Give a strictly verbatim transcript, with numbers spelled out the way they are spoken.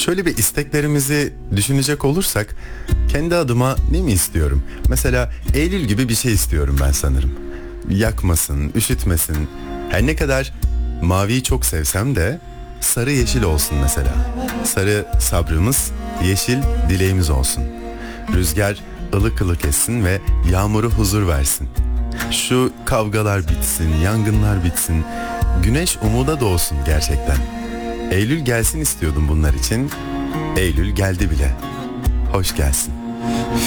Şöyle bir isteklerimizi düşünecek olursak, kendi adıma ne mi istiyorum? Mesela Eylül gibi bir şey istiyorum ben sanırım. Yakmasın, üşütmesin. Her ne kadar maviyi çok sevsem de sarı yeşil olsun mesela. Sarı sabrımız, yeşil dileğimiz olsun. Rüzgar ılık ılık essin ve yağmuru huzur versin. Şu kavgalar bitsin, yangınlar bitsin. Güneş umuda doğsun gerçekten. Eylül gelsin istiyordum bunlar için. Eylül geldi bile. Hoş gelsin.